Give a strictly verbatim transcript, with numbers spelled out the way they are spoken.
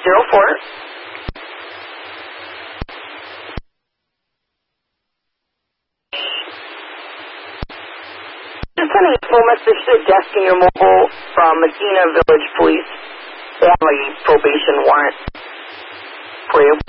zero four. Just sending a full message to the desk in your mobile from Messina Village Police. They have a probation warrant for you.